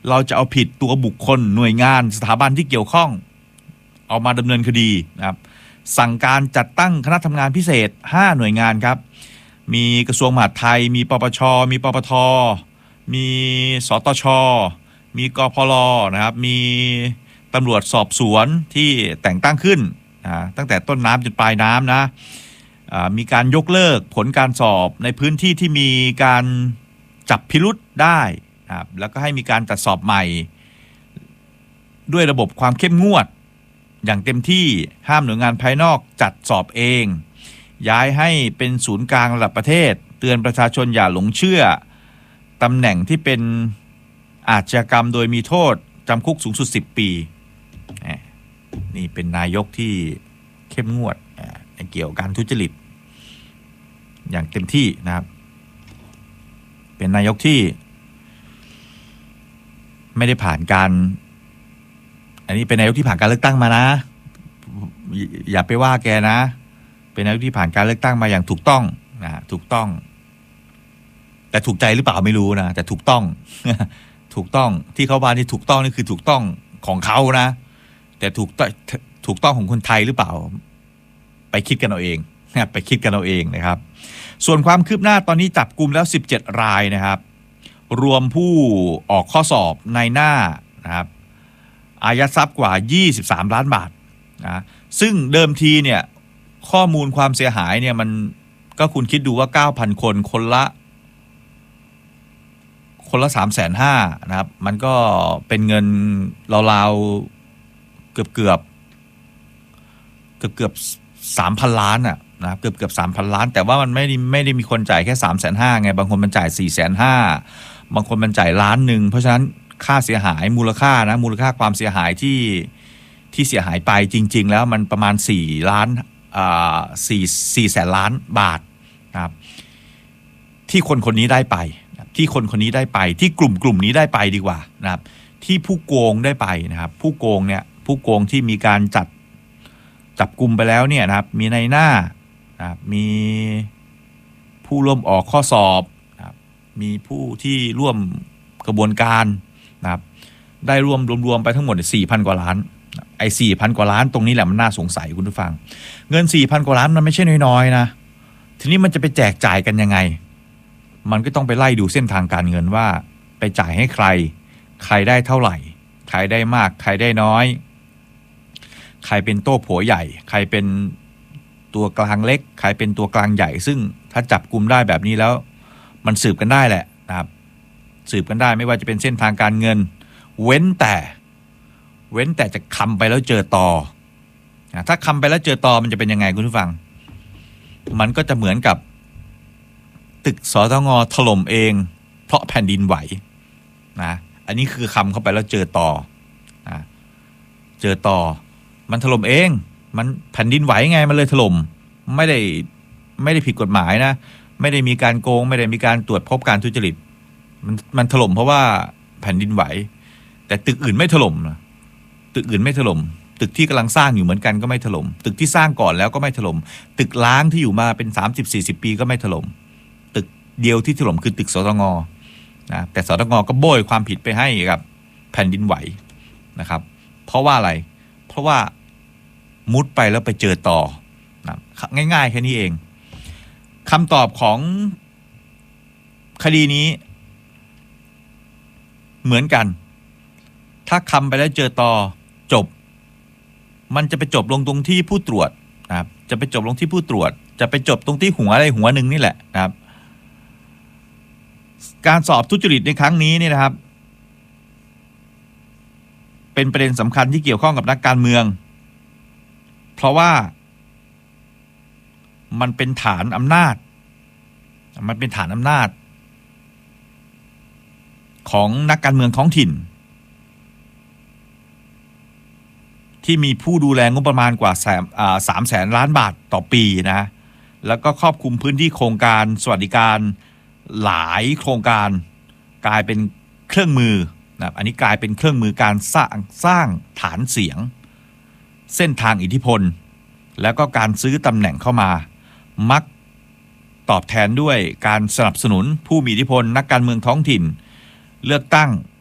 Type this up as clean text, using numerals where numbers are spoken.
เราจะเอาผิดตัวบุคคลหน่วยงานสถาบันที่เกี่ยวข้องเอามาดำเนินคดีนะครับสั่งการจัดตั้งคณะทำงานพิเศษ5หน่วยงานครับมีกระทรวงมหาดไทยมีปปชมีปปทมีสตชมีกพลนะครับมีตำรวจสอบสวนที่แต่งตั้งขึ้นตั้งแต่ต้นน้ำจนปลายน้ำนะมีการยกเลิกผลการสอบในพื้นที่ที่มีการจับพิรุธได้นะครับแล้วก็ให้มีการจัดสอบใหม่ด้วยระบบความเข้มงวดอย่างเต็มที่ห้ามหน่วยงานภายนอกจัดสอบเองย้ายให้เป็นศูนย์กลางระดับประเทศเตือนประชาชนอย่าหลงเชื่อตำแหน่งที่เป็นอาชญากรรมโดยมีโทษจำคุกสูงสุด10 ปีนี่เป็นนายกที่เข้มงวดเกี่ยวกับการทุจริตอย่างเต็มที่นะครับเป็นนายกที่ไม่ได้ผ่านการอันนี้เป็นนายกที่ผ่านการเลือกตั้งมานะอย่าไปว่าแกนะเป็นนายกที่ผ่านการเลือกตั้งมาอย่างถูกต้องนะถูกต้องแต่ถูกใจหรือเปล่าไม่รู้นะแต่ถูกต้อง ถูกต้องที่เขาว่านี่ถูกต้องนี่คือถูกต้องของเขานะแต่ถูกต้องของคนไทยหรือเปล่าไปคิดกันเอาเองนะไปคิดกันเอาเองนะครับส่วนความคืบหน้าตอนนี้จับกุมแล้ว17รายนะครับรวมผู้ออกข้อสอบในหน้านะครับอายัดทรัพย์กว่า23ล้านบาทนะซึ่งเดิมทีเนี่ยข้อมูลความเสียหายเนี่ยมันก็คุณคิดดูว่า 9,000 คนคนละ 350,000นะครับมันก็เป็นเงินราวๆเกือบ 3,000 ล้านอ่ะนะเกือบ 3,000 ล้านแต่ว่ามันไม่ได้มีคนจ่ายแค่ 350,000ไงบางคนมันจ่าย 450,000บางคนมันจ่าย1 ล้านเพราะฉะนั้นค่าเสียหายมูลค่าความเสียหายที่เสียหายไปจริงๆแล้วมันประมาณ4 ล้าน4แสนล้านบาทนะครับที่คนนี้ได้ไปที่คนนี้ได้ไปที่กลุ่มนี้ได้ไปดีกว่านะครับที่ผู้โกงได้ไปนะครับผู้โกงที่มีการจับกุมไปแล้วเนี่ยนะครับมีในหน้านะครับมีผู้ร่วมออกข้อสอบนะครับมีผู้ที่ร่วมกระบวนการนะครับได้รวมไปทั้งหมด 4,000 กว่าล้านไอ้ 4,000 กว่าล้านตรงนี้แหละมันน่าสงสัยคุณผู้ฟังเงิน 4,000 กว่าล้านมันไม่ใช่น้อยๆนะทีนี้มันจะไปแจกจ่ายกันยังไงมันก็ต้องไปไล่ดูเส้นทางการเงินว่าไปจ่ายให้ใครได้เท่าไหร่ใครได้มากใครได้น้อยใครเป็นโต้โผใหญ่ใครเป็นตัวกลางเล็กใครเป็นตัวกลางใหญ่ซึ่งถ้าจับกุมได้แบบนี้แล้วมันสืบกันได้แหละนะครับสืบกันได้ไม่ว่าจะเป็นเส้นทางการเงินเว้นแต่จะคำไปแล้วเจอตอถ้าคำไปแล้วเจอตอมันจะเป็นยังไงคุณผู้ฟังมันก็จะเหมือนกับตึกสตง.ถล่มเองเพราะแผ่นดินไหวนะอันนี้คือคำเข้าไปแล้วเจอตอนะเจอตอมันถล่มเองมันแผ่นดินไหวไงมันเลยถล่มไม่ได้ผิดกฎหมายนะไม่ได้มีการโกงไม่ได้มีการตรวจพบการทุจริตมันถล่มเพราะว่าแผ่นดินไหวแต่ตึกอื่นไม่ถล่มนะตึกอื่นไม่ถล่มตึกที่กำลังสร้างอยู่เหมือนกันก็ไม่ถล่มตึกที่สร้างก่อนแล้วก็ไม่ถล่มตึกล้างที่อยู่มาเป็น 30-40 ปีก็ไม่ถล่มตึกเดียวที่ถล่มคือตึกสตง.นะแต่สตง.ก็โบยความผิดไปให้กับแผ่นดินไหวนะครับเพราะว่าอะไรเพราะว่ามุดไปแล้วไปเจอต่อนะง่ายๆแค่นี้เองคำตอบของคดีนี้เหมือนกันถ้าคำไปแล้วเจอต่อจบมันจะไปจบลงตรงที่ผู้ตรวจนะครับจะไปจบลงที่ผู้ตรวจจะไปจบตรงที่หัวอะไรหัวหนึ่งนี่แหละนะครับการสอบทุจริตในครั้งนี้นี่นะครับเป็นประเด็นสำคัญที่เกี่ยวข้องกับนักการเมืองเพราะว่ามันเป็นฐานอำนาจของนักการเมืองท้องถิ่นที่มีผู้ดูแลงบประมาณกว่า300,000 ล้านบาทต่อปีนะแล้วก็ครอบคลุมพื้นที่โครงการสวัสดิการหลายโครงการกลายเป็นเครื่องมือนะอันนี้กลายเป็นเครื่องมือการสร้างฐานเสียงเส้นทางอิทธิพลแล้วก็การซื้อตำแหน่งเข้ามามักตอบแทนด้วยการสนับสนุนผู้มีอิทธิพลนักการเมืองท้องถิ่นเลือกตั้ง